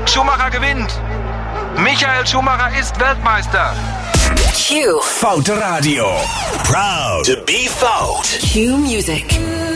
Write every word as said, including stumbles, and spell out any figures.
Schumacher gewinnt. Michael Schumacher ist Weltmeister. Q. Foute Radio. Proud to be Fout. Q Music.